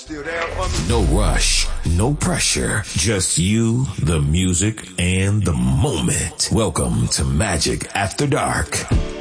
Still there for me? No rush, no pressure, just you, the music, and the moment. Welcome to Magic After Dark.